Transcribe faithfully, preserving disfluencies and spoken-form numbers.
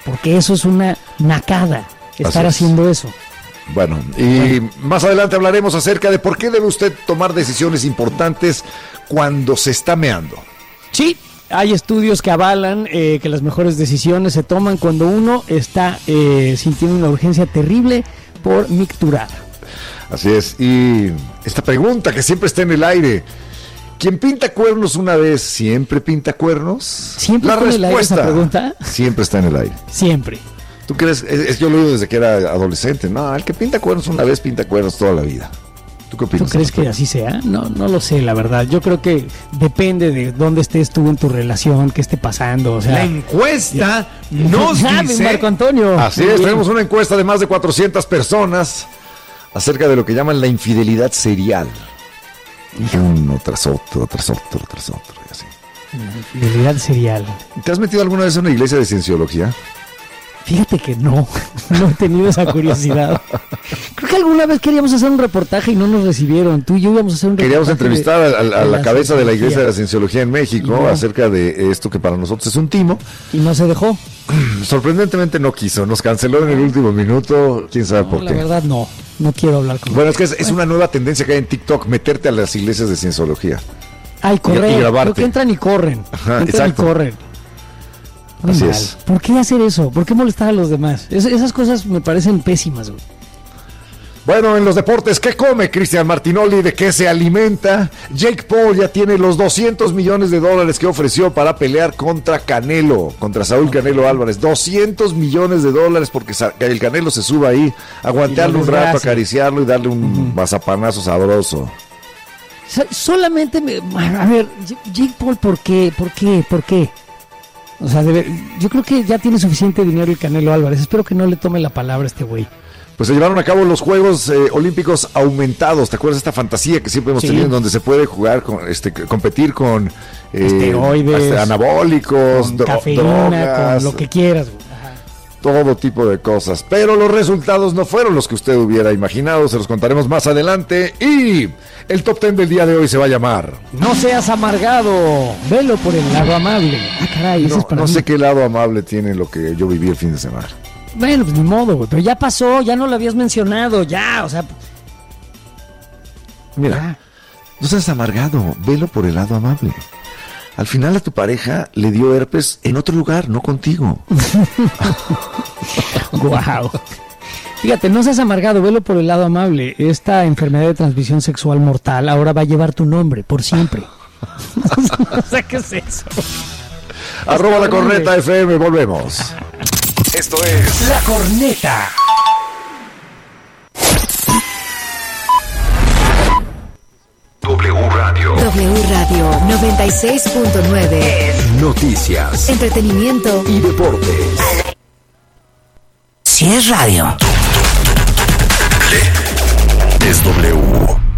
porque eso es una nacada, estar Así es. haciendo eso. Bueno, y bueno. Más adelante hablaremos acerca de por qué debe usted tomar decisiones importantes cuando se está meando. Sí, hay estudios que avalan eh, que las mejores decisiones se toman cuando uno está eh, sintiendo una urgencia terrible por micturar. Así es, y esta pregunta que siempre está en el aire: ¿quién pinta cuernos una vez siempre pinta cuernos? ¿Siempre La está en el aire esa pregunta? Siempre está en el aire. Siempre. ¿Tú crees? Es, es, yo lo digo desde que era adolescente. No, el que pinta cuernos una vez pinta cuernos toda la vida. ¿Tú qué opinas? ¿Tú crees que así sea? No, no lo sé, la verdad. Yo creo que depende de dónde estés tú en tu relación, qué esté pasando. O sea, la encuesta nos ¿sabe, dice... Marco Antonio? Así es, tenemos una encuesta de más de cuatrocientas personas acerca de lo que llaman la infidelidad serial. Y uno tras otro, tras otro, tras otro, y así. La infidelidad serial. ¿Te has metido alguna vez en una iglesia de cienciología? Fíjate que no, no he tenido esa curiosidad. Creo que alguna vez queríamos hacer un reportaje y no nos recibieron. Tú y yo íbamos a hacer un Queríamos reportaje. entrevistar de, a, a, a de la, la cabeza de la iglesia de la cienciología cienciología en México no. acerca de esto que para nosotros es un timo. Y no se dejó. Sorprendentemente no quiso, nos canceló en el último minuto, quién sabe No, por la qué. verdad no, no quiero hablar con Bueno, es que es, es una nueva tendencia que hay en TikTok, meterte a las iglesias de cienciología. Ay, correr. y grabarte. Creo que entran y corren. Ajá, entran exacto. y corren. Muy Así mal. es. ¿Por qué hacer eso? ¿Por qué molestar a los demás? Es, esas cosas me parecen pésimas, güey. Bueno, en los deportes, ¿qué come Cristian Martinoli? ¿De qué se alimenta? Jake Paul ya tiene los doscientos millones de dólares que ofreció para pelear contra Canelo, contra Saúl Canelo Álvarez. doscientos millones de dólares porque el Canelo se suba ahí, aguantarle un rato, acariciarlo y darle un uh-huh. mazapanazo sabroso. Solamente, me, a ver, Jake Paul, ¿por qué? ¿Por qué? ¿Por qué? O sea, de ver, yo creo que ya tiene suficiente dinero el Canelo Álvarez. Espero que no le tome la palabra a este güey. Pues se llevaron a cabo los Juegos eh, Olímpicos aumentados. ¿Te acuerdas de esta fantasía que siempre hemos sí. tenido en donde se puede jugar, con, este, competir con eh, esteroides, anabólicos, con dro- cafeína, drogas, con lo que quieras, güey. Todo tipo de cosas, pero los resultados no fueron los que usted hubiera imaginado, se los contaremos más adelante. Y el top ten del día de hoy se va a llamar No seas amargado, velo por el lado amable. Ah, caray, eso no, es para no mí. sé qué lado amable tiene lo que yo viví el fin de semana. Bueno, pues ni modo, güey, pero ya pasó, ya no lo habías mencionado, ya, o sea... Mira, ya. No seas amargado, velo por el lado amable. Al final a tu pareja le dio herpes en otro lugar, no contigo. Guau. Fíjate, no seas amargado, velo por el lado amable. Esta enfermedad de transmisión sexual mortal ahora va a llevar tu nombre por siempre. O sea, ¿qué es eso? Arroba La Corneta F M, volvemos. Esto es La Corneta. W Radio. W Radio noventa y seis punto nueve. Noticias, entretenimiento y deportes. Si es radio, es W.